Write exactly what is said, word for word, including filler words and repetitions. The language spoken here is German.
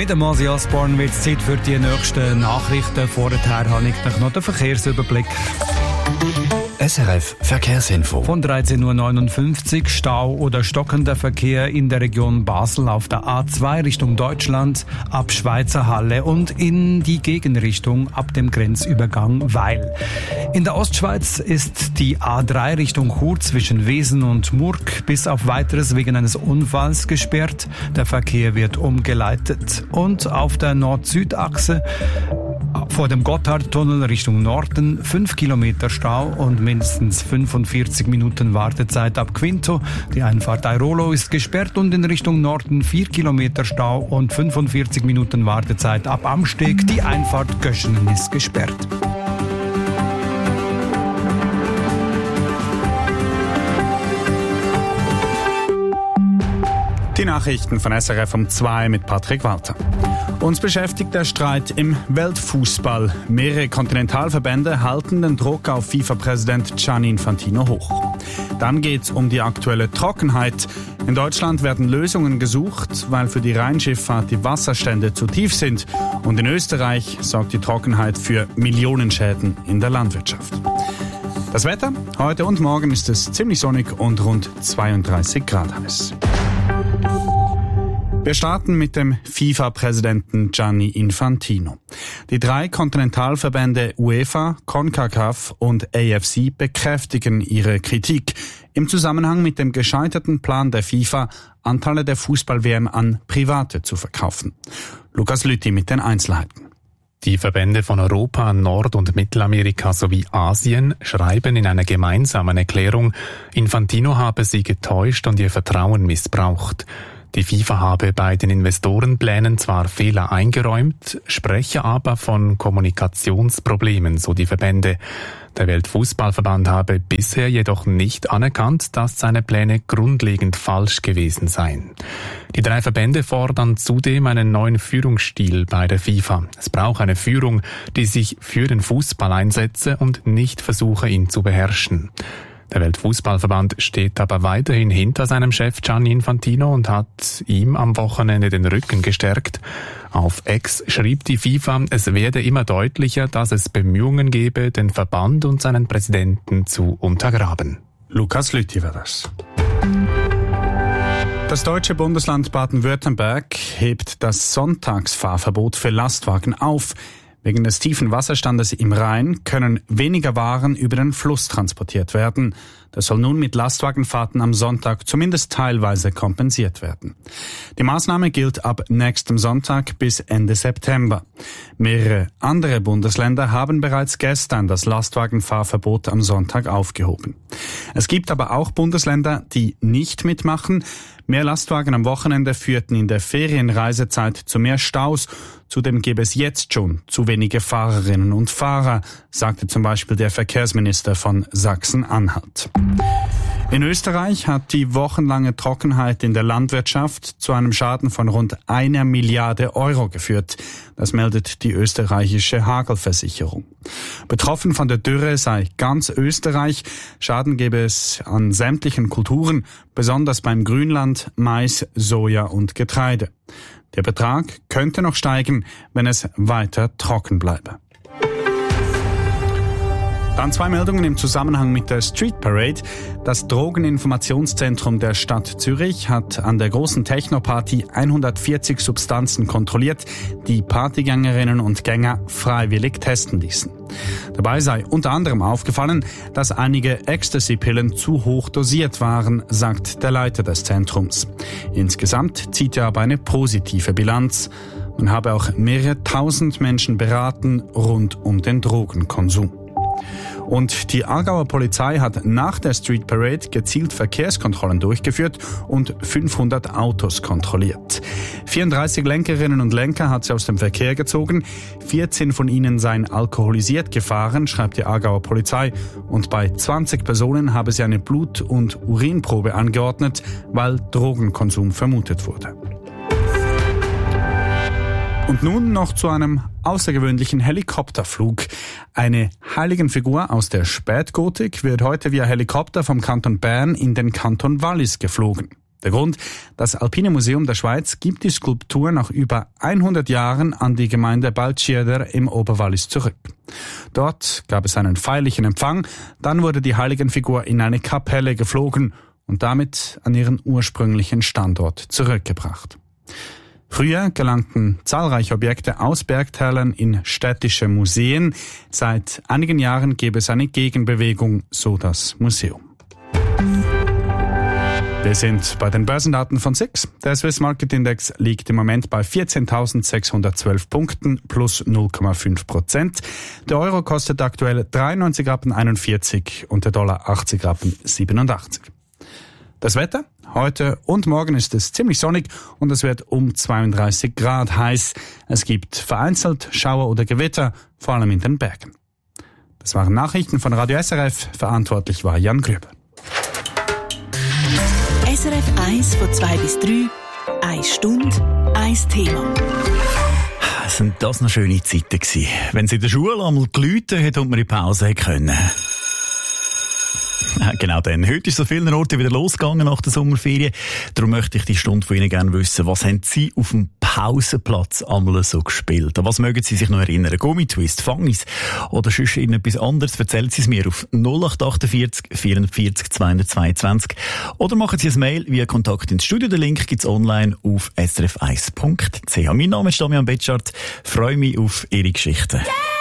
Mit dem Ozzy Osbourne wird es Zeit für die nächsten Nachrichten. Vorher habe ich noch den Verkehrsüberblick. S R F Verkehrsinfo. Von dreizehn Uhr neunundfünfzig Stau oder stockender Verkehr in der Region Basel auf der A zwei Richtung Deutschland ab Schweizer Halle und in die Gegenrichtung ab dem Grenzübergang Weil. In der Ostschweiz ist die A drei Richtung Chur zwischen Wesen und Murg bis auf Weiteres wegen eines Unfalls gesperrt. Der Verkehr wird umgeleitet. Und auf der Nord-Süd-Achse vor dem Gotthardtunnel Richtung Norden fünf Kilometer Stau und mindestens fünfundvierzig Minuten Wartezeit ab Quinto. Die Einfahrt Airolo ist gesperrt und in Richtung Norden vier Kilometer Stau und fünfundvierzig Minuten Wartezeit ab Amsteg. Die Einfahrt Göschenen ist gesperrt. Die Nachrichten von S R F um zwei mit Patrick Walter. Uns beschäftigt der Streit im Weltfußball. Mehrere Kontinentalverbände halten den Druck auf FIFA-Präsident Gianni Infantino hoch. Dann geht es um die aktuelle Trockenheit. In Deutschland werden Lösungen gesucht, weil für die Rheinschifffahrt die Wasserstände zu tief sind. Und in Österreich sorgt die Trockenheit für Millionenschäden in der Landwirtschaft. Das Wetter? Heute und morgen ist es ziemlich sonnig und rund zweiunddreißig Grad heiß. Wir starten mit dem FIFA-Präsidenten Gianni Infantino. Die drei Kontinentalverbände UEFA, CONCACAF und A F C bekräftigen ihre Kritik im Zusammenhang mit dem gescheiterten Plan der FIFA, Anteile der Fußball-W M an Private zu verkaufen. Lukas Lüthi mit den Einzelheiten. Die Verbände von Europa, Nord- und Mittelamerika sowie Asien schreiben in einer gemeinsamen Erklärung, Infantino habe sie getäuscht und ihr Vertrauen missbraucht. Die FIFA habe bei den Investorenplänen zwar Fehler eingeräumt, spreche aber von Kommunikationsproblemen, so die Verbände. Der Weltfußballverband habe bisher jedoch nicht anerkannt, dass seine Pläne grundlegend falsch gewesen seien. Die drei Verbände fordern zudem einen neuen Führungsstil bei der FIFA. Es braucht eine Führung, die sich für den Fußball einsetze und nicht versuche, ihn zu beherrschen. Der Weltfußballverband steht aber weiterhin hinter seinem Chef Gianni Infantino und hat ihm am Wochenende den Rücken gestärkt. Auf X schrieb die FIFA, es werde immer deutlicher, dass es Bemühungen gebe, den Verband und seinen Präsidenten zu untergraben. Lukas Lüthi war das. Das deutsche Bundesland Baden-Württemberg hebt das Sonntagsfahrverbot für Lastwagen auf. Wegen des tiefen Wasserstandes im Rhein können weniger Waren über den Fluss transportiert werden. Das soll nun mit Lastwagenfahrten am Sonntag zumindest teilweise kompensiert werden. Die Maßnahme gilt ab nächstem Sonntag bis Ende September. Mehrere andere Bundesländer haben bereits gestern das Lastwagenfahrverbot am Sonntag aufgehoben. Es gibt aber auch Bundesländer, die nicht mitmachen. Mehr Lastwagen am Wochenende führten in der Ferienreisezeit zu mehr Staus. Zudem gäbe es jetzt schon zu wenige Fahrerinnen und Fahrer, sagte zum Beispiel der Verkehrsminister von Sachsen-Anhalt. In Österreich hat die wochenlange Trockenheit in der Landwirtschaft zu einem Schaden von rund einer Milliarde Euro geführt. Das meldet die österreichische Hagelversicherung. Betroffen von der Dürre sei ganz Österreich. Schaden gäbe es an sämtlichen Kulturen, besonders beim Grünland, Mais, Soja und Getreide. Der Betrag könnte noch steigen, wenn es weiter trocken bleibe. Dann zwei Meldungen im Zusammenhang mit der Street Parade. Das Drogeninformationszentrum der Stadt Zürich hat an der großen Techno-Party hundertvierzig Substanzen kontrolliert, die Partygängerinnen und Gänger freiwillig testen ließen. Dabei sei unter anderem aufgefallen, dass einige Ecstasy-Pillen zu hoch dosiert waren, sagt der Leiter des Zentrums. Insgesamt zieht er aber eine positive Bilanz. Man habe auch mehrere tausend Menschen beraten rund um den Drogenkonsum. Und die Aargauer Polizei hat nach der Street Parade gezielt Verkehrskontrollen durchgeführt und fünfhundert Autos kontrolliert. vierunddreißig Lenkerinnen und Lenker hat sie aus dem Verkehr gezogen. vierzehn von ihnen seien alkoholisiert gefahren, schreibt die Aargauer Polizei. Und bei zwanzig Personen habe sie eine Blut- und Urinprobe angeordnet, weil Drogenkonsum vermutet wurde. Und nun noch zu einem außergewöhnlichen Helikopterflug. Eine Heiligenfigur aus der Spätgotik wird heute via Helikopter vom Kanton Bern in den Kanton Wallis geflogen. Der Grund: Das Alpine Museum der Schweiz gibt die Skulptur nach über hundert Jahren an die Gemeinde Baltschirder im Oberwallis zurück. Dort gab es einen feierlichen Empfang, dann wurde die Heiligenfigur in eine Kapelle geflogen und damit an ihren ursprünglichen Standort zurückgebracht. Früher gelangten zahlreiche Objekte aus Bergtälern in städtische Museen. Seit einigen Jahren gäbe es eine Gegenbewegung, so das Museum. Wir sind bei den Börsendaten von S I X. Der Swiss Market Index liegt im Moment bei vierzehntausendsechshundertzwölf Punkten, plus null Komma fünf Prozent. Der Euro kostet aktuell dreiundneunzig Rappen einundvierzig und der Dollar achtzig Rappen siebenundachtzig. Das Wetter? Heute und morgen ist es ziemlich sonnig und es wird um zweiunddreißig Grad heiß. Es gibt vereinzelt Schauer oder Gewitter, vor allem in den Bergen. Das waren Nachrichten von Radio S R F. Verantwortlich war Jan Grüber. S R F eins von zwei bis drei, eine Stunde, ein Thema. Sind das noch schöne Zeiten gewesen, wenn es in der Schule einmal geläutet hat und man in Pause können. Genau dann. Heute ist es an vielen Orten wieder losgegangen nach der Sommerferien. Darum möchte ich die Stunde von Ihnen gerne wissen, was haben Sie auf dem Pausenplatz einmal so gespielt? An was mögen Sie sich noch erinnern? Gummitwist, Fangis oder sonst irgendetwas anderes? Erzählen Sie es mir auf null acht achtundvierzig vierundvierzig zweihundertzweiundzwanzig oder machen Sie ein Mail via Kontakt ins Studio. Den Link gibt es online auf s r f eins punkt c h. Mein Name ist Damian Betschart. Freue mich auf Ihre Geschichten. Yeah!